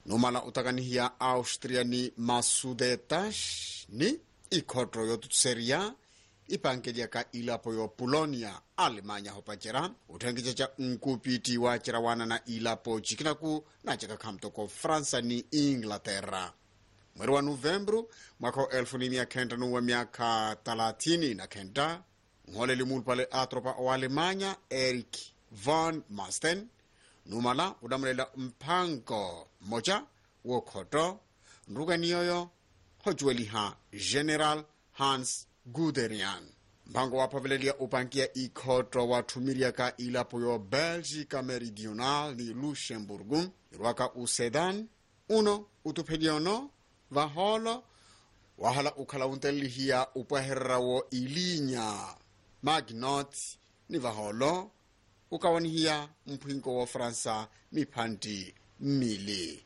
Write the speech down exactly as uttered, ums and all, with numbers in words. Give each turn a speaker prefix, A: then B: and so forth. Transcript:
A: numala utakanihia Austria ni Masudetas ni ikhotro yotuseria ipankedia ka ilapo yo Polonia Alemanya hopachera uthengicha cha nkupiti wa chirawana na ilapo chikinaku na chaka kamtoko Fransa ni Inglaterra. Mweri wa Novembru mwaka elfu mia kenda nuwa miaka talatini na kenda ngole limul pale atropa o Alemanya Erich von Masten numala udamulela mpango moja wokoto nruga niyoyo hojueliha General Hans Guderian. Mpango wapavelelia upankia ikhoto watumiria ka ilapo yo Belgica Meridional ni Luxemburgu irwaka usedan uno utupediono vaholo wahala ukhala untelihia upaherrawo ilinya Maginot ni vaholo ukawanihia mpwinko wa Fransa miphanti mili.